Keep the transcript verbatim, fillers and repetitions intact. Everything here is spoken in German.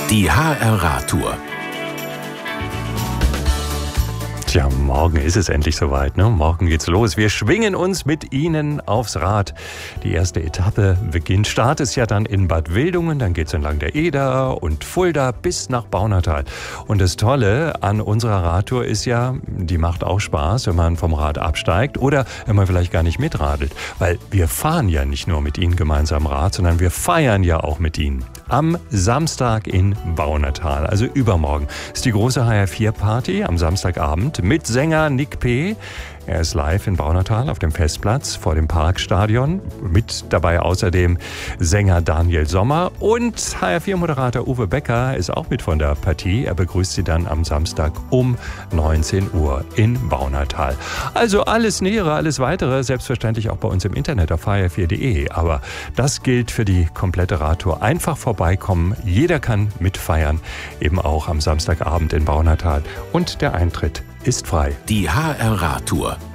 Die H R-Radtour. Tja, morgen ist es endlich soweit, ne? Morgen geht's los. Wir schwingen uns mit Ihnen aufs Rad. Die erste Etappe beginnt. Start ist ja dann in Bad Wildungen, dann geht's entlang der Eder und Fulda bis nach Baunatal. Und das Tolle an unserer Radtour ist ja, die macht auch Spaß, wenn man vom Rad absteigt oder wenn man vielleicht gar nicht mitradelt. Weil wir fahren ja nicht nur mit Ihnen gemeinsam Rad, sondern wir feiern ja auch mit Ihnen. Am Samstag in Baunatal, also übermorgen, ist die große H R vier Party am Samstagabend mit Sänger Nick P. Er ist live in Baunatal auf dem Festplatz vor dem Parkstadion. Mit dabei außerdem Sänger Daniel Sommer und H R vier Moderator Uwe Becker ist auch mit von der Partie. Er begrüßt Sie dann am Samstag um neunzehn Uhr in Baunatal. Also alles Nähere, alles Weitere, selbstverständlich auch bei uns im Internet auf h r vier punkt d e. Aber das gilt für die komplette Radtour. Einfach vorbeikommen, jeder kann mitfeiern, eben auch am Samstagabend in Baunatal. Und der Eintritt ist frei. Die H R-Radtour.